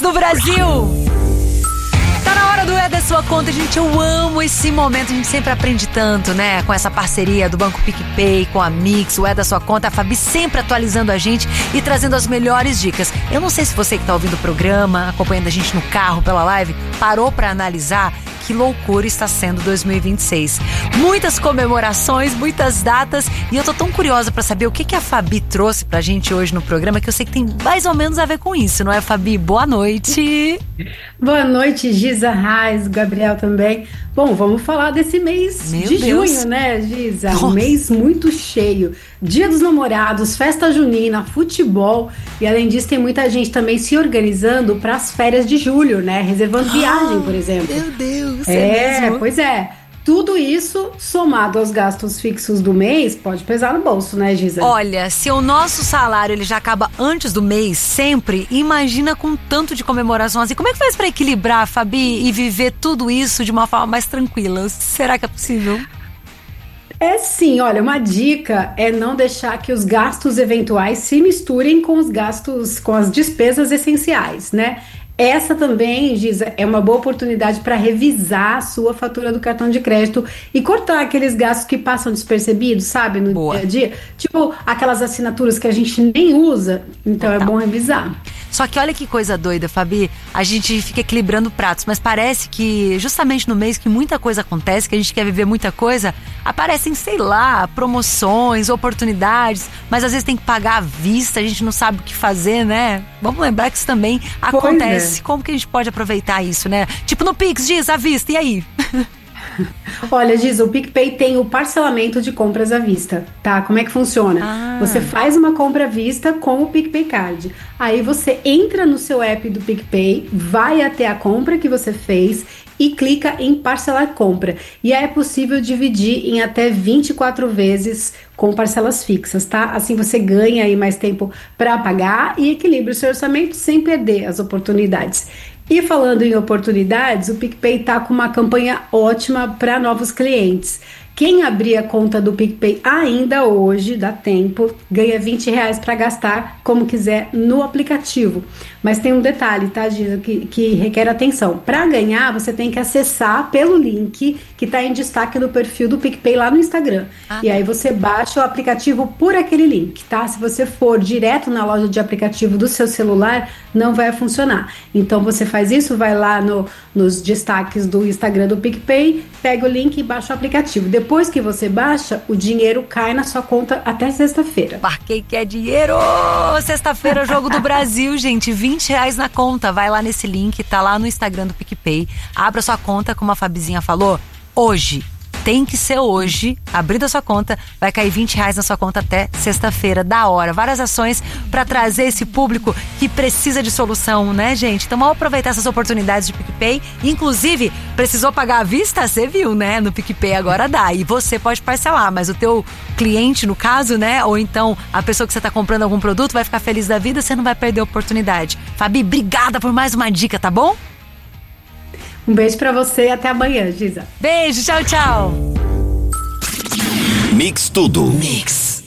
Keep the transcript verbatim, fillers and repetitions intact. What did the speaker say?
do Brasil. Tá na hora do É da Sua Conta, gente. Eu amo esse momento. A gente sempre aprende tanto, né? Com essa parceria do Banco PicPay, com a Mix, o É da Sua Conta. A Fabi sempre atualizando a gente e trazendo as melhores dicas. Eu não sei se você que tá ouvindo o programa, acompanhando a gente no carro, pela live, parou pra analisar que loucura está sendo dois mil e vinte e seis. Muitas comemorações, muitas datas, e eu tô tão curiosa pra saber o que, que a Fabi trouxe pra gente hoje no programa, que eu sei que tem mais ou menos a ver com isso, não é, Fabi? Boa noite! Boa noite, Giza, Raiz, Gabriel também. Bom, vamos falar desse mês Meu de Deus. junho, né, Giza? Nossa. Um mês muito cheio. Dia dos Namorados, festa junina, futebol. E além disso, tem muita gente também se organizando para as férias de julho, né? Reservando Ah, viagem, por exemplo. Meu Deus, é, É, mesmo? pois é. Tudo isso, somado aos gastos fixos do mês, pode pesar no bolso, né, Giza? Olha, se o nosso salário ele já acaba antes do mês, sempre, imagina com tanto de comemoração assim. Como é que faz pra equilibrar, Fabi, e viver tudo isso de uma forma mais tranquila? Será que é possível? É sim, olha, uma dica é não deixar que os gastos eventuais se misturem com os gastos, com as despesas essenciais, né? Essa também, Giza, é uma boa oportunidade para revisar a sua fatura do cartão de crédito e cortar aqueles gastos que passam despercebidos, sabe, no Boa. dia a dia. Tipo, aquelas assinaturas que a gente nem usa, então Total. é bom revisar. Só que olha que coisa doida, Fabi. A gente fica equilibrando pratos, mas parece que justamente no mês que muita coisa acontece, que a gente quer viver muita coisa, aparecem, sei lá, promoções, oportunidades, mas às vezes tem que pagar à vista, a gente não sabe o que fazer, né? Vamos lembrar que isso também acontece. é. Como que a gente pode aproveitar isso, né? Tipo no Pix, diz à vista, e aí? Olha, Giza, o PicPay tem o parcelamento de compras à vista, tá? Como é que funciona? Ah. Você faz uma compra à vista com o PicPay Card. Aí você entra no seu app do PicPay, vai até a compra que você fez e clica em parcelar compra. E aí é possível dividir em até vinte e quatro vezes com parcelas fixas, tá? Assim você ganha aí mais tempo para pagar e equilibra o seu orçamento sem perder as oportunidades. E falando em oportunidades, o PicPay tá com uma campanha ótima para novos clientes. Quem abrir a conta do PicPay ainda hoje, dá tempo, ganha vinte reais para gastar como quiser no aplicativo. Mas tem um detalhe, tá, Giza, que, que requer atenção. Para ganhar, você tem que acessar pelo link que está em destaque no perfil do PicPay lá no Instagram. Ah, e aí você baixa o aplicativo por aquele link, tá? Se você for direto na loja de aplicativo do seu celular, não vai funcionar. Então você faz isso, vai lá no, nos destaques do Instagram do PicPay, pega o link e baixa o aplicativo. Depois que você baixa, o dinheiro cai na sua conta até sexta-feira. Marquei que é dinheiro! Sexta-feira, Jogo do Brasil, gente. vinte reais na conta. Vai lá nesse link, tá lá no Instagram do PicPay. Abra sua conta, como a Fabizinha falou, hoje. Tem que ser hoje, abrindo a sua conta, vai cair vinte reais na sua conta até sexta-feira, da hora. Várias ações para trazer esse público que precisa de solução, né, gente? Então vamos aproveitar essas oportunidades de PicPay. Inclusive, precisou pagar à vista? Você viu, né? No PicPay agora dá. E você pode parcelar, mas o teu cliente, no caso, né? Ou então a pessoa que você tá comprando algum produto vai ficar feliz da vida, você não vai perder a oportunidade. Fabi, obrigada por mais uma dica, tá bom? Um beijo pra você e até amanhã, Giza. Beijo, tchau, tchau. Mix Tudo. Mix.